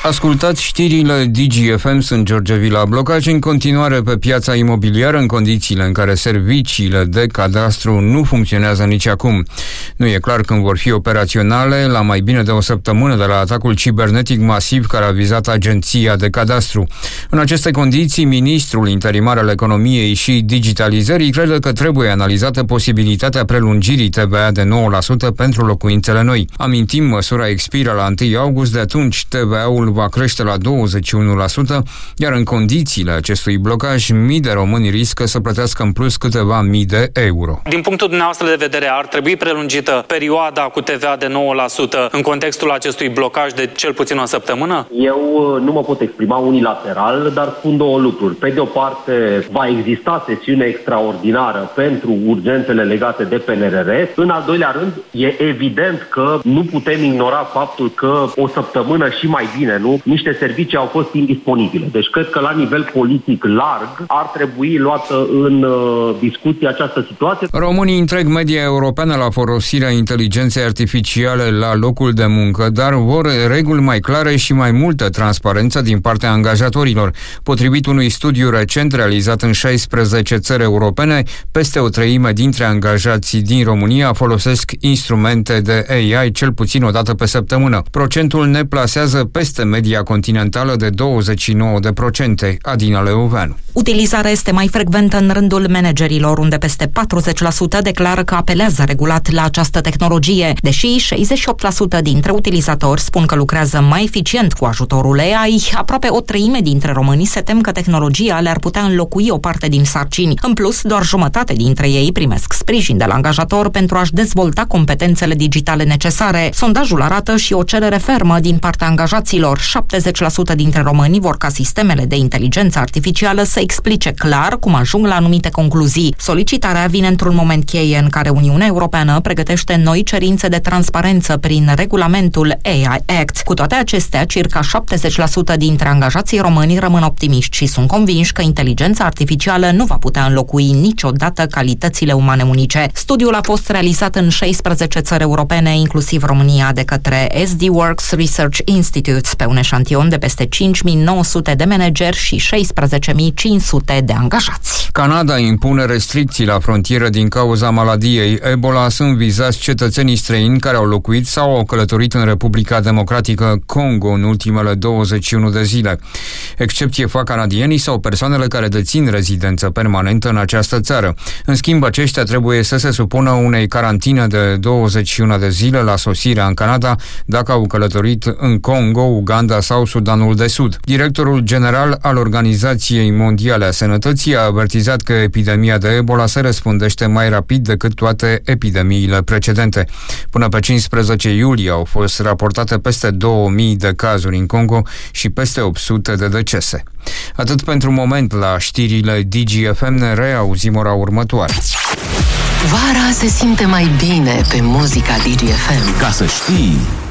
Ascultați știrile Digi.FM, sunt George Vila. Blocaj în continuare pe piața imobiliară în condițiile în care serviciile de cadastru nu funcționează nici acum. Nu e clar când vor fi operaționale, la mai bine de o săptămână de la atacul cibernetic masiv care a vizat Agenția de Cadastru. În aceste condiții, ministrul interimar al Economiei și Digitalizării crede că trebuie analizată posibilitatea prelungirii TVA de 9% pentru locuințele noi. Amintim, măsura expiră la 1 august, de atunci TVA-ul va crește la 21%, iar în condițiile acestui blocaj, mii de români riscă să plătească în plus câteva mii de euro. Din punctul dumneavoastră de vedere, ar trebui prelungită perioada cu TVA de 9% în contextul acestui blocaj de cel puțin o săptămână? Eu nu mă pot exprima unilateral, dar spun două lucruri. Pe de o parte, va exista sesiune extraordinară pentru urgențele legate de PNRR. În al doilea rând, e evident că nu putem ignora faptul că o săptămână și mai bine, niște servicii au fost indisponibile. Deci cred că la nivel politic larg ar trebui luată în discuție această situație. Românii întreg media europeană la folosirea inteligenței artificiale la locul de muncă, dar vor reguli mai clare și mai multă transparență din partea angajatorilor. Potrivit unui studiu recent realizat în 16 țări europene, peste o treime dintre angajații din România folosesc instrumente de AI cel puțin o dată pe săptămână. Procentul ne plasează peste media continentală de 29%. Adina Leoveanu. Utilizarea este mai frecventă în rândul managerilor, unde peste 40% declară că apelează regulat la această tehnologie, deși 68% dintre utilizatori spun că lucrează mai eficient cu ajutorul AI. Aproape o treime dintre români se tem că tehnologia le-ar putea înlocui o parte din sarcini. În plus, doar jumătate dintre ei primesc sprijin de la angajator pentru a-și dezvolta competențele digitale necesare. Sondajul arată și o cerere fermă din partea angajaților. 70% dintre români vor ca sistemele de inteligență artificială să explice clar cum ajung la anumite concluzii. Solicitarea vine într-un moment cheie în care Uniunea Europeană pregătește noi cerințe de transparență prin regulamentul AI Act. Cu toate acestea, circa 70% dintre angajații români rămân optimiști și sunt convinși că inteligența artificială nu va putea înlocui niciodată calitățile umane unice. Studiul a fost realizat în 16 țări europene, inclusiv România, de către SD Works Research Institute, pe un eșantion de peste 5.900 de manageri și 16.500 de angajați. Canada impune restricții la frontieră din cauza maladiei Ebola. Sunt vizați cetățenii străini care au locuit sau au călătorit în Republica Democratică Congo în ultimele 21 de zile. Excepție fac canadienii sau persoanele care dețin rezidență permanentă în această țară. În schimb, aceștia trebuie să se supună unei carantine de 21 de zile la sosirea în Canada dacă au călătorit în Congo, Uganda sau Sudanul de Sud. Directorul general al Organizației Mondiale a Sănătății a avertizat că epidemia de Ebola se răspândește mai rapid decât toate epidemiile precedente. Până pe 15 iulie au fost raportate peste 2000 de cazuri în Congo și peste 800 de decese. Atât pentru moment la știrile Digi.FM, ne reauzim ora următoare. Vara se simte mai bine pe muzica Digi.FM. Ca să știi...